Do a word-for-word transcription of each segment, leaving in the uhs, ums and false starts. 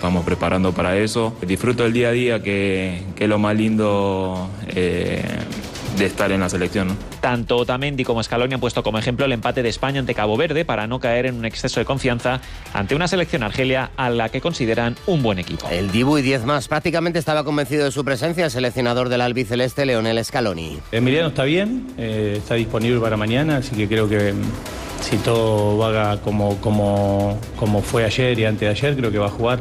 estamos preparando para eso. Disfruto el día a día, que, que es lo más lindo eh, de estar en la selección, ¿no? Tanto Otamendi como Scaloni han puesto como ejemplo el empate de España ante Cabo Verde para no caer en un exceso de confianza ante una selección argelia a la que consideran un buen equipo. El Dibu y diez más. Prácticamente estaba convencido de su presencia el seleccionador del albiceleste, Lionel Scaloni. Emiliano está bien, eh, está disponible para mañana, así que creo que si todo va como, como, como fue ayer y antes de ayer, creo que va a jugar.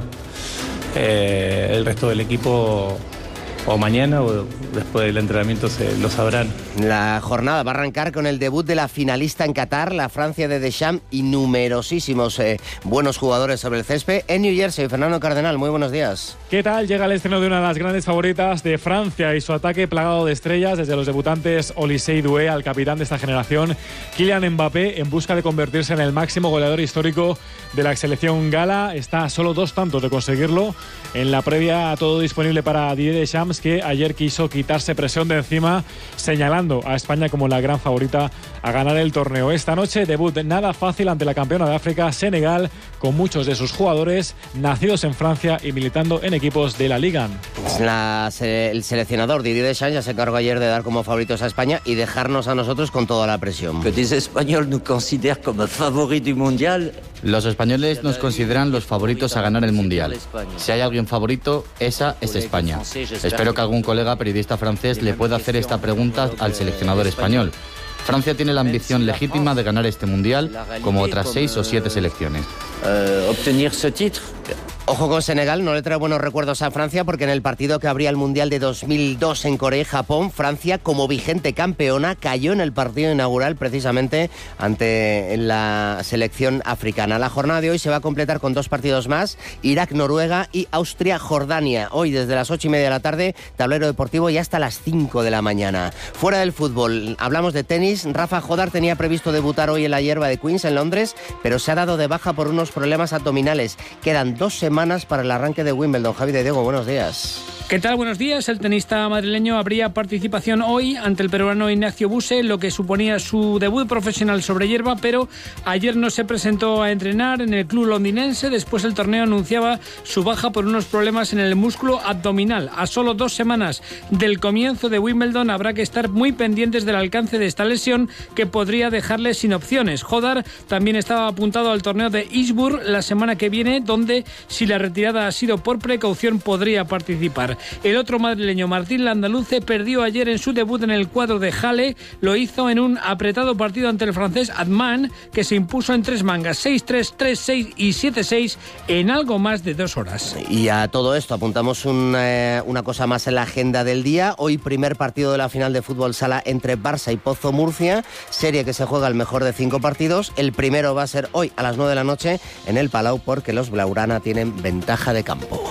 Eh, el resto del equipo o mañana o después del entrenamiento se lo sabrán. La jornada va a arrancar con el debut de la finalista en Qatar, la Francia de Deschamps, y numerosísimos eh, buenos jugadores sobre el césped. En New Jersey, Fernando Cardenal, muy buenos días. ¿Qué tal? Llega el estreno de una de las grandes favoritas de Francia y su ataque plagado de estrellas, desde los debutantes Olysée Doué al capitán de esta generación, Kylian Mbappé, en busca de convertirse en el máximo goleador histórico de la selección gala. Está a solo dos tantos de conseguirlo. En la previa, todo disponible para Didier Deschamps, que ayer quiso quitarse presión de encima, señalando a España como la gran favorita a ganar el torneo. Esta noche, debut nada fácil ante la campeona de África, Senegal, con muchos de sus jugadores nacidos en Francia y militando en equipos de la Liga. La, el seleccionador Didier Deschamps ya se encargó ayer de dar como favoritos a España y dejarnos a nosotros con toda la presión. Que los españoles nos consideran como favoritos del mundial. Los españoles nos consideran los favoritos a ganar el mundial. Si hay alguien favorito, esa es España. Espero que algún colega periodista francés le pueda hacer esta pregunta al seleccionador español. Francia tiene la ambición legítima de ganar este mundial, como otras seis o siete selecciones. Uh, obtener ese título. Ojo con Senegal, no le trae buenos recuerdos a Francia, porque en el partido que abría el Mundial de dos mil dos en Corea y Japón, Francia, como vigente campeona, cayó en el partido inaugural precisamente ante la selección africana. La jornada de hoy se va a completar con dos partidos más: Irak-Noruega y Austria-Jordania. Hoy desde las ocho y media de la tarde, tablero deportivo, y hasta las cinco de la mañana. Fuera del fútbol, hablamos de tenis. Rafa Jodar tenía previsto debutar hoy en la hierba de Queens, en Londres, pero se ha dado de baja por unos problemas abdominales. Quedan dos semanas para el arranque de Wimbledon. Javi de Diego, buenos días. ¿Qué tal? Buenos días. El tenista madrileño habría participación hoy ante el peruano Ignacio Buse, lo que suponía su debut profesional sobre hierba, pero ayer no se presentó a entrenar en el club londinense. Después el torneo anunciaba su baja por unos problemas en el músculo abdominal. A solo dos semanas del comienzo de Wimbledon habrá que estar muy pendientes del alcance de esta lesión, que podría dejarle sin opciones. Jodar también estaba apuntado al torneo de Eastbourne la semana que viene, donde, si la retirada ha sido por precaución, podría participar. El otro madrileño, Martín Landaluce, perdió ayer en su debut en el cuadro de Halle. Lo hizo en un apretado partido ante el francés Adman, que se impuso en tres mangas, seis tres, tres seis y siete seis, en algo más de dos horas. Y a todo esto apuntamos un, eh, una cosa más en la agenda del día. Hoy primer partido de la final de fútbol sala entre Barça y Pozo Murcia, serie que se juega el mejor de cinco partidos. El primero va a ser hoy a las nueve de la noche en el Palau, porque los blaugrana tienen ventaja de campo.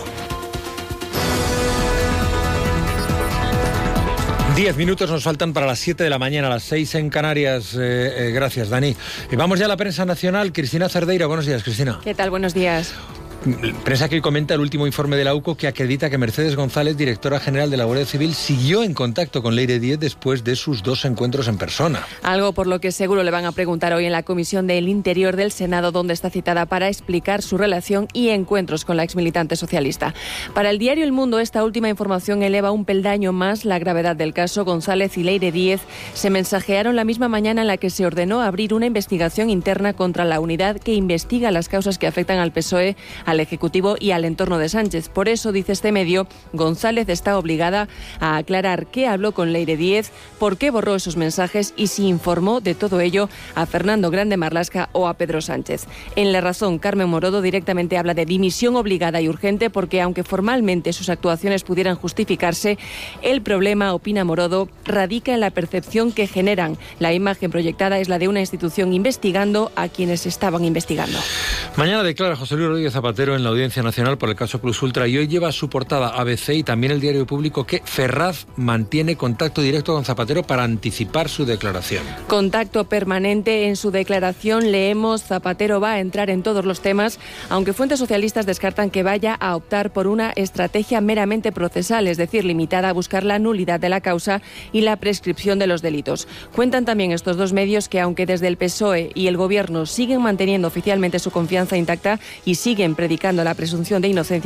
Diez minutos nos faltan para las siete de la mañana, a las seis en Canarias. Eh, eh, gracias, Dani. Y vamos ya a la prensa nacional. Cristina Cerdeira, buenos días, Cristina. ¿Qué tal? Buenos días. Prensa que comenta el último informe de la U C O, que acredita que Mercedes González, directora general de la Guardia Civil, siguió en contacto con Leire Díez después de sus dos encuentros en persona. Algo por lo que seguro le van a preguntar hoy en la Comisión del Interior del Senado, donde está citada para explicar su relación y encuentros con la exmilitante socialista. Para el diario El Mundo, esta última información eleva un peldaño más la gravedad del caso. González y Leire Díez se mensajearon la misma mañana en la que se ordenó abrir una investigación interna contra la unidad que investiga las causas que afectan al P S O E, al Ejecutivo y al entorno de Sánchez. Por eso, dice este medio, González está obligada a aclarar qué habló con Leire Díez, por qué borró esos mensajes y si informó de todo ello a Fernando Grande Marlaska o a Pedro Sánchez. En La Razón, Carmen Morodo directamente habla de dimisión obligada y urgente, porque aunque formalmente sus actuaciones pudieran justificarse, el problema, opina Morodo, radica en la percepción que generan. La imagen proyectada es la de una institución investigando a quienes estaban investigando. Mañana declara José Luis Rodríguez Zapatero en la Audiencia Nacional por el caso Plus Ultra, y hoy lleva a su portada A B C y también el Diario Público que Ferraz mantiene contacto directo con Zapatero para anticipar su declaración. Contacto permanente. En su declaración leemos: Zapatero va a entrar en todos los temas, aunque fuentes socialistas descartan que vaya a optar por una estrategia meramente procesal, es decir, limitada a buscar la nulidad de la causa y la prescripción de los delitos. Cuentan también estos dos medios que, aunque desde el P S O E y el Gobierno siguen manteniendo oficialmente su confianza intacta y siguen predicando la presunción de inocencia